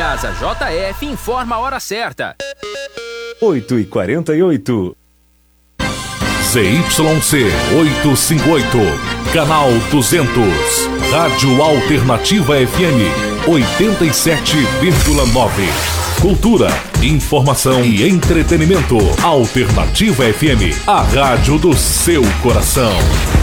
Casa JF informa a hora certa. 8h48. ZYC 858, canal 200, Rádio Alternativa FM 87,9. Cultura, informação e entretenimento. Alternativa FM, a rádio do seu coração.